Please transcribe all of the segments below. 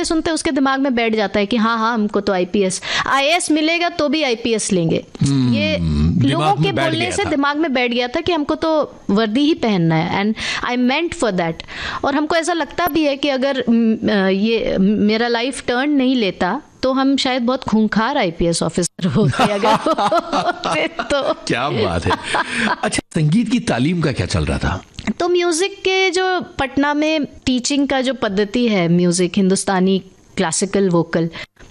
सुनते सुनते उसके दिमाग में बैठ जाता है कि हाँ हाँ हमको तो IAS मिलेगा तो भी IPS लेंगे। ये लोगों के बोलने से दिमाग में बैठ गया था कि हमको तो वर्दी ही पहनना है, and I meant for that. और हमको ऐसा लगता भी है कि अगर ये मेरा लाइफ टर्न नहीं लेता तो हम शायद बहुत खूंखार IPS ऑफिसर होते अगर होते तो। क्या बात है। अच्छा, संगीत की तालीम का क्या चल रहा था? तो म्यूजिक के जो पटना में टीचिंग का जो पद्धति है, म्यूजिक हिंदुस्तानी क्लासिकल वोकल,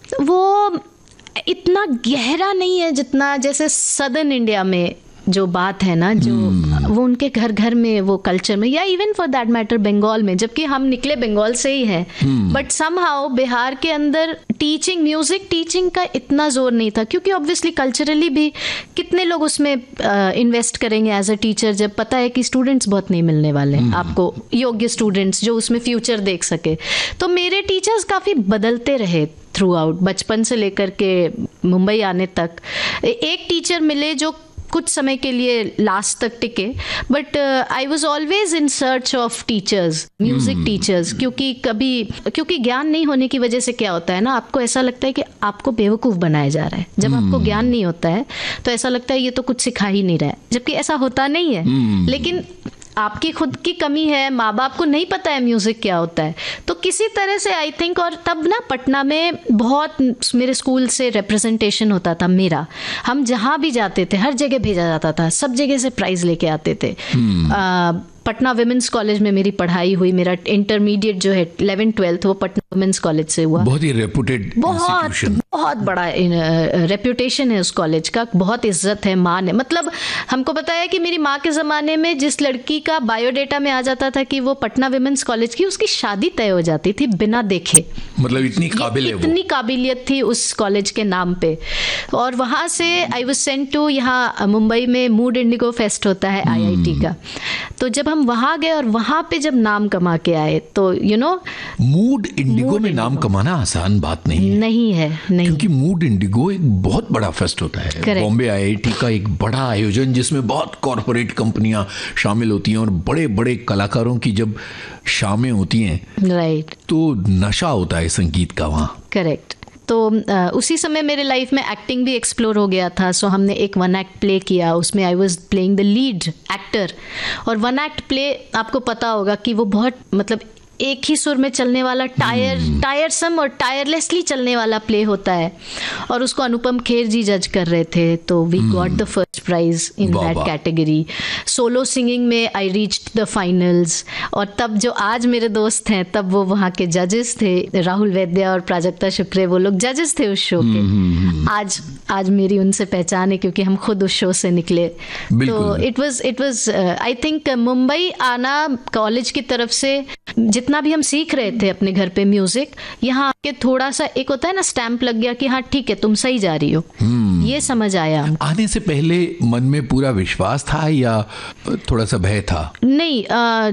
वो इतना गहरा नहीं है जितना जैसे सदर्न इंडिया में जो बात है ना, जो वो उनके घर घर में वो कल्चर में, या even for that matter Bengal में, जबकि हम निकले बंगाल से ही हैं, बट समहाउ बिहार के अंदर टीचिंग, म्यूजिक टीचिंग का इतना जोर नहीं था, क्योंकि ऑब्वियसली कल्चरली भी कितने लोग उसमें इन्वेस्ट करेंगे एज अ टीचर, जब पता है कि स्टूडेंट्स बहुत नहीं मिलने वाले आपको, योग्य स्टूडेंट्स जो उसमें फ्यूचर देख सके। तो मेरे टीचर्स काफ़ी बदलते रहे थ्रू आउट, बचपन से लेकर के मुंबई आने तक। एक टीचर मिले जो कुछ समय के लिए लास्ट तक टिके, but I was always in search of teachers, music teachers, क्योंकि ज्ञान नहीं होने की वजह से क्या होता है ना, आपको ऐसा लगता है कि आपको बेवकूफ़ बनाया जा रहा है। जब आपको ज्ञान नहीं होता है तो ऐसा लगता है ये तो कुछ सिखा ही नहीं रहा है, जबकि ऐसा होता नहीं है। लेकिन आपकी खुद की कमी है, माँ बाप को नहीं पता है म्यूजिक क्या होता है, तो किसी तरह से आई थिंक। और तब ना पटना में बहुत मेरे स्कूल से रिप्रेजेंटेशन होता था मेरा, हम जहाँ भी जाते थे हर जगह भेजा जाता था, सब जगह से प्राइज लेके आते थे। पटना विमेंस कॉलेज में मेरी पढ़ाई हुई, मेरा इंटरमीडिएट जो है 11th-12th वो पटना विमेंस कॉलेज से हुआ। बहुत ही रेपुटेड, बहुत बड़ा रेप्यूटेशन है उस कॉलेज का, बहुत इज्जत है, मान है। मतलब हमको पता है कि मेरी माँ के ज़माने में जिस लड़की का बायोडेटा में आ जाता था कि वो पटना विमेंस कॉलेज की, उसकी शादी तय हो जाती थी बिना देखे। मतलब इतनी काबिलियत थी उस कॉलेज के नाम पे। और वहाँ से आई वाज सेंट टू, यहाँ मुंबई में मूड इंडिगो फेस्ट होता है IIT का, तो जब हम वहाँ गए और वहाँ पे जब नाम कमा के आए तो मूड इंडिगो में नाम कमाना आसान बात नहीं है, क्योंकि मूड इंडिगो एक बहुत बड़ा फेस्ट होता है, बॉम्बे IIT का एक बड़ा आयोजन जिसमें बहुत कॉर्पोरेट कंपनियां शामिल होती हैं और बड़े बड़े कलाकारों की जब शामें होती हैं, राइट, तो नशा होता है संगीत का वहाँ। करेक्ट। तो उसी समय मेरे लाइफ में एक्टिंग भी एक्सप्लोर हो गया था। सो हमने एक 1 एक्ट प्ले किया, उसमें I was playing the lead actor. और 1 एक्ट प्ले आपको पता होगा कि वो बहुत मतलब एक ही सुर में चलने वाला, टायरसम और टायरलेसली चलने वाला प्ले होता है, और उसको अनुपम खेर जी जज कर रहे थे। तो we got the first prize in that category. Solo singing में आई रीच्ड द फाइनल्स। और तब जो आज मेरे दोस्त हैं, तब वो वहाँ के जजेस थे, राहुल वैद्या और प्राजक्ता शुक्रे, वो लोग जजेस थे उस शो के। आज मेरी उनसे पहचान है क्योंकि हम खुद उस शो से निकले। तो it was I think Mumbai आना कॉलेज की तरफ से, जितना भी हम सीख रहे थे अपने घर पे म्यूजिक, यहाँ के थोड़ा सा एक होता है ना, स्टैंप लग गया कि हाँ ठीक है तुम सही जा रही हो, ये समझ आया। आने से पहले मन में पूरा विश्वास था या थोड़ा सा भय था? नहीं,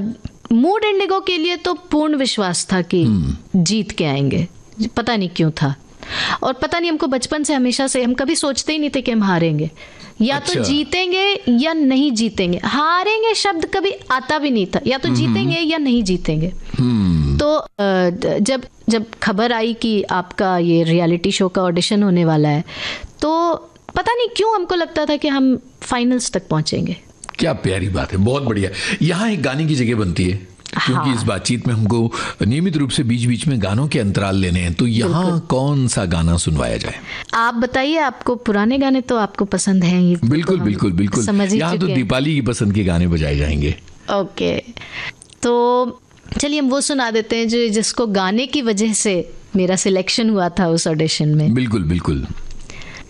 मूड इंडिगो के लिए तो पूर्ण विश्वास था कि जीत के आएंगे, पता नहीं क्यों था। और पता नहीं, हमको बचपन से हमेशा से हम कभी सोचते ही नहीं थे कि हम हारेंगे, या तो जीतेंगे या नहीं जीतेंगे। हारेंगे शब्द कभी आता भी नहीं था, या तो जीतेंगे या नहीं जीतेंगे। तो जब खबर आई कि आपका ये रियलिटी शो का ऑडिशन होने वाला है, तो पता नहीं क्यों हमको लगता था कि हम फाइनल्स तक पहुंचेंगे। क्या प्यारी बात है, बहुत बढ़िया। यहाँ एक गाने की जगह बनती है, क्योंकि इस बातचीत में हमको नियमित रूप से बीच बीच में गानों के अंतराल लेने हैं, तो यहाँ कौन सा गाना सुनवाया जाए? आप बताइए, आपको पुराने गाने तो आपको पसंद हैं ही। बिल्कुल बिल्कुल बिल्कुल, यहाँ तो दीपाली की पसंद के गाने बजाए जाएंगे। ओके, तो चलिए हम वो सुना देते हैं जिसको गाने की वजह से मेरा सिलेक्शन हुआ था उस ऑडिशन में। बिल्कुल बिल्कुल।